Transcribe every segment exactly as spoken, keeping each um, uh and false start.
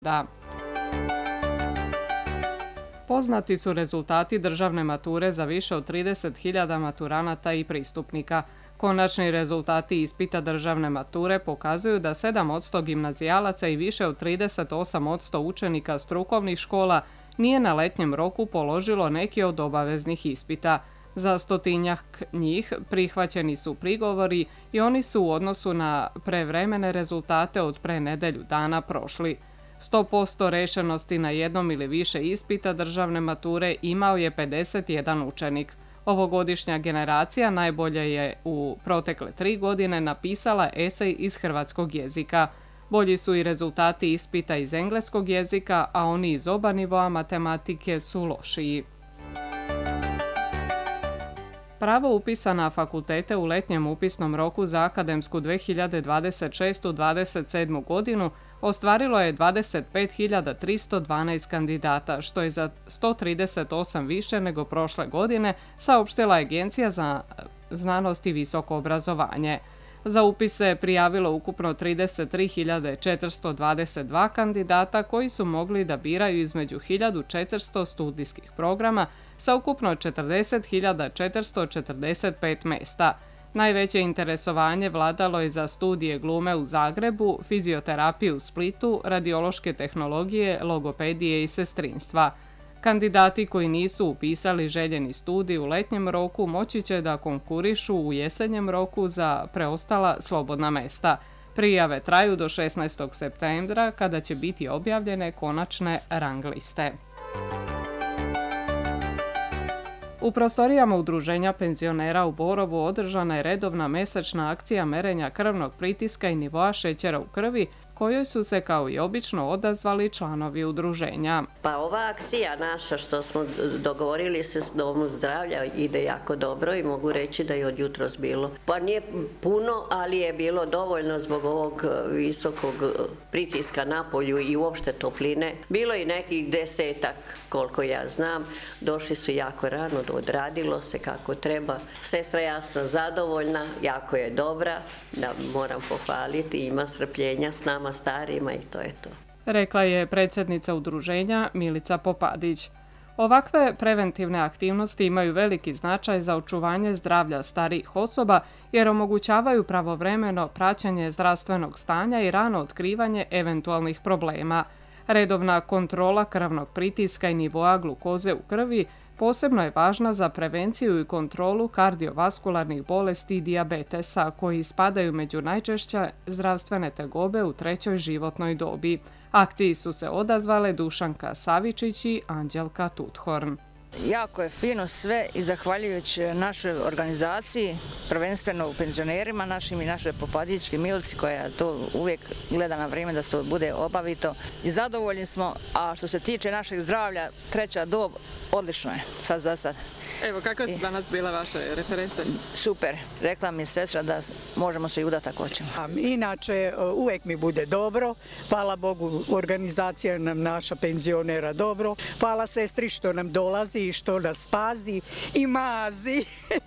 Da. Poznati su rezultati državne mature za više od trideset hiljada maturanata i pristupnika. Konačni rezultati ispita državne mature pokazuju da sedam posto gimnazijalaca i više od trideset osam posto učenika strukovnih škola nije na letnjem roku položilo neki od obaveznih ispita. Za stotinjak njih prihvaćeni su prigovori i oni su u odnosu na prevremene rezultate od pre nedelju dana prošli. sto posto rešenosti na jednom ili više ispita državne mature imao je pedeset jedan učenik. Ovogodišnja generacija najbolje je u protekle tri godine napisala esej iz hrvatskog jezika. Bolji su i rezultati ispita iz engleskog jezika, a oni iz oba nivoa matematike su lošiji. Pravo upisa na fakultete u letnjem upisnom roku za akademsku dve hiljade dvadeset šeste dvadeset sedme. godinu ostvarilo je dvadeset pet hiljada tristo dvanaest kandidata, što je za sto trideset osam više nego prošle godine, saopštila Agencija za znanost i visoko obrazovanje. Za upis se prijavilo ukupno trideset tri hiljade četiristo dvadeset dva kandidata koji su mogli da biraju između hiljadu četiristo studijskih programa sa ukupno četrdeset hiljada četiristo četrdeset pet mesta. Najveće interesovanje vladalo je za studije glume u Zagrebu, fizioterapiju u Splitu, radiološke tehnologije, logopedije i sestrinstva. Kandidati koji nisu upisali željeni studij u letnjem roku moći će da konkurišu u jesenjem roku za preostala slobodna mesta. Prijave traju do šesnaestog septembra kada će biti objavljene konačne rang liste. U prostorijama Udruženja penzionera u Borovu održana je redovna mesečna akcija merenja krvnog pritiska i nivoa šećera u krvi, kojoj su se kao i obično odazvali članovi udruženja. Pa ova akcija naša što smo dogovorili se s Domom zdravlja ide jako dobro i mogu reći da je od jutros bilo. Pa nije puno, ali je bilo dovoljno zbog ovog visokog pritiska na polju i uopšte topline. Bilo i nekih desetak, koliko ja znam. Došli su jako rano, odradilo se kako treba. Sestra jasno zadovoljna, jako je dobra, da moram pohvaliti, ima strpljenja s nama starima i to je to. Rekla je predsjednica udruženja Milica Popadić. Ovakve preventivne aktivnosti imaju veliki značaj za očuvanje zdravlja starijih osoba jer omogućavaju pravovremeno praćenje zdravstvenog stanja i rano otkrivanje eventualnih problema. Redovna kontrola krvnog pritiska i nivoa glukoze u krvi posebno je važna za prevenciju i kontrolu kardiovaskularnih bolesti i dijabetesa, koji spadaju među najčešće zdravstvene tegobe u trećoj životnoj dobi. Akciji su se odazvale Dušanka Savičić i Anđelka Tuthorn. Jako je fino sve i zahvaljujući našoj organizaciji, prvenstveno u penzionerima našim i našoj Popadićki Milici koja to uvijek gleda na vrijeme da to bude obavito. I zadovoljni smo, a što se tiče našeg zdravlja, treća dob, odlično je sad za sad. Evo, kakve su danas bile vaše reference? Super, rekla mi sestra da možemo se i udati ako hoćemo. Inače, uvijek mi bude dobro, hvala Bogu, organizacija nam naša penzionera dobro, hvala sestri što nam dolazi i što nas pazi i mazi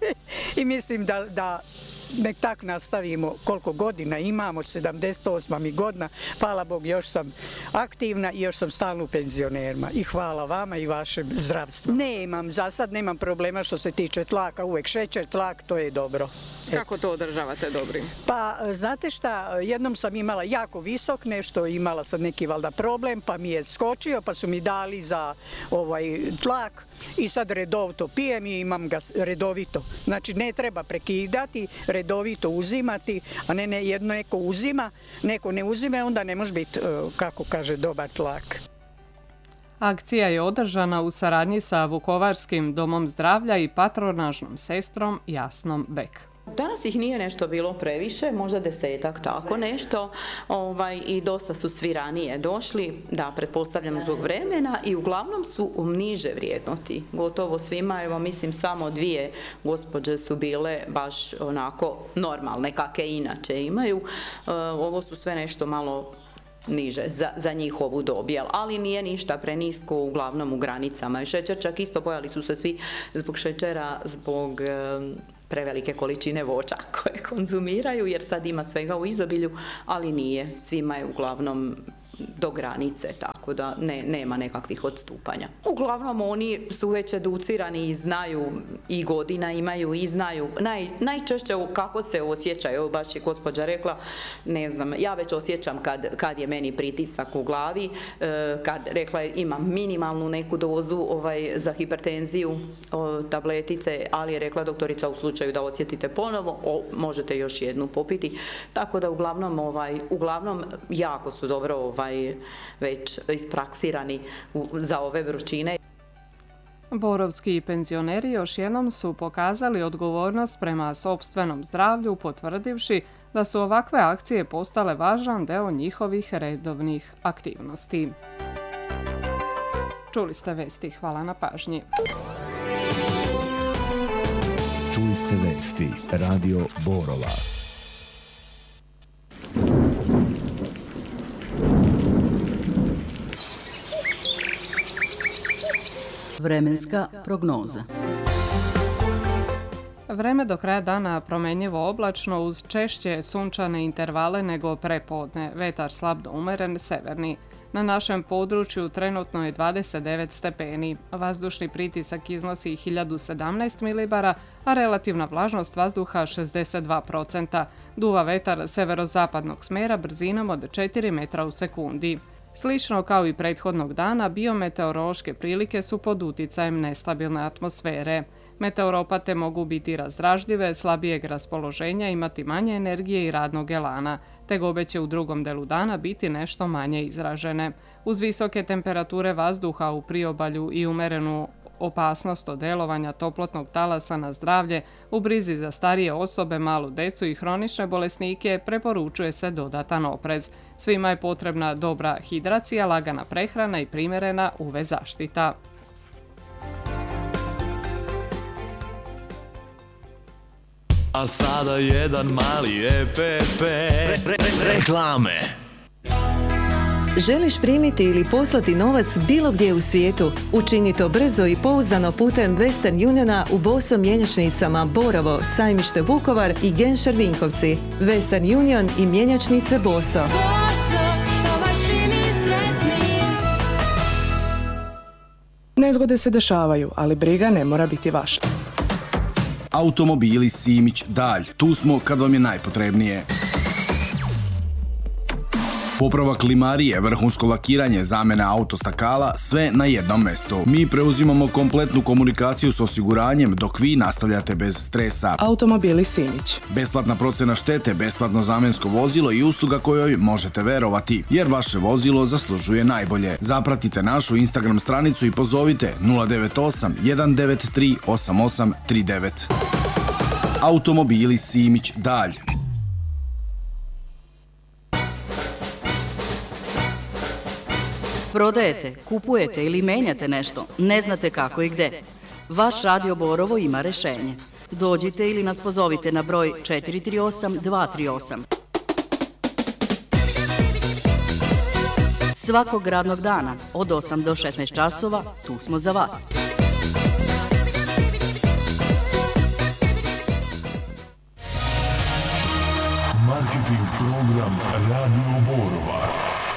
i mislim da, da nek tak nastavimo koliko godina imamo, sedamdeset osma mi godina, hvala Bogu još sam aktivna i još sam stalno u penzionerima i hvala vama i vašem zdravstvu. Nemam, za sad nemam problema što se tiče tlaka, uvijek šećer, tlak, to je dobro. Kako to održavate dobrim? Pa, znate šta, jednom sam imala jako visok nešto, imala sam neki valjda problem, pa mi je skočio, pa su mi dali za ovaj tlak i sad redovito pijem i imam ga redovito. Znači, ne treba prekidati, redovito uzimati, a ne, ne jedno neko uzima, neko ne uzime, onda ne može biti, kako kaže, dobar tlak. Akcija je održana u saradnji sa Vukovarskim domom zdravlja i patronažnom sestrom Jasnom Bek. Danas ih nije nešto bilo previše, možda desetak, tako nešto, ovaj, i dosta su svi ranije došli, da, pretpostavljam zbog vremena i uglavnom su u niže vrijednosti, gotovo svima, evo mislim samo dvije gospođe su bile baš onako normalne, kakve inače imaju, e, ovo su sve nešto malo niže za, za njihovu dobi, ali nije ništa prenisko, uglavnom u granicama. I šećer čak isto bojali su se svi zbog šećera, zbog e, prevelike količine voća koje konzumiraju, jer sad ima svega u izobilju, ali nije. Svima je uglavnom do granice, tako da ne, nema nekakvih odstupanja. Uglavnom oni su već educirani i znaju i godina imaju i znaju naj, najčešće kako se osjećaju. Baš je gospođa rekla, ne znam, ja već osjećam kad, kad je meni pritisak u glavi, kad rekla je imam minimalnu neku dozu ovaj, za hipertenziju o, tabletice, ali je rekla doktorica u slučaju da osjetite ponovo, o, možete još jednu popiti. Tako da uglavnom, ovaj, uglavnom jako su dobro ovaj, već ispraksirani u, za ove vrućine. Borovski penzioneri još jednom su pokazali odgovornost prema sopstvenom zdravlju, potvrdivši da su ovakve akcije postale važan deo njihovih redovnih aktivnosti. Čuli ste vesti, hvala na pažnji. Čuli ste vesti, Radio Borova. Vremenska prognoza. Vreme do kraja dana promenjivo oblačno uz češće sunčane intervale nego prepodne. Vetar slab do umeren, severni. Na našem području trenutno je dvadeset devet stepeni. Vazdušni pritisak iznosi hiljadu sedamnaest milibara, a relativna vlažnost vazduha šezdeset dva posto. Duva vetar severozapadnog smjera brzinom od četiri metra u sekundi. Slično kao i prethodnog dana, biometeorološke prilike su pod uticajem nestabilne atmosfere. Meteoropate mogu biti razdražljive, slabijeg raspoloženja, imati manje energije i radnog elana. Tegobe će u drugom delu dana biti nešto manje izražene. Uz visoke temperature vazduha u priobalju i umerenu opasnost od delovanja toplotnog talasa na zdravlje, u brizi za starije osobe, malu decu i hronične bolesnike preporučuje se dodatan oprez. Svima je potrebna dobra hidracija, lagana prehrana i primjerena U V zaštita. A sada jedan mali E P P. Re, re, re, reklame. Želiš primiti ili poslati novac bilo gdje u svijetu? Učini to brzo i pouzdano putem Western Uniona u Boso mjenjačnicama Borovo, Sajmište Vukovar i Genšar Vinkovci. Western Union i mjenjačnice Boso. Nezgode se dešavaju, ali briga ne mora biti vaša. Automobili Simić Dalj. Tu smo kad vam je najpotrebnije. Popravak limarije, vrhunsko lakiranje, zamjena autostakala, sve na jednom mjestu. Mi preuzimamo kompletnu komunikaciju s osiguranjem dok vi nastavljate bez stresa. Automobili Simić. Besplatna procjena štete, besplatno zamjensko vozilo i usluga kojoj možete verovati, jer vaše vozilo zaslužuje najbolje. Zapratite našu Instagram stranicu i pozovite nula devet osam jedan devet tri osam osam tri devet. Automobili Simić Dalj. Prodajete, kupujete ili menjate nešto, ne znate kako i gde. Vaš Radio Borovo ima rešenje. Dođite ili nas pozovite na broj četiri tri osam dva tri osam. Svakog radnog dana od osam do šesnaest časova tu smo za vas. Marketing program Radio Borova.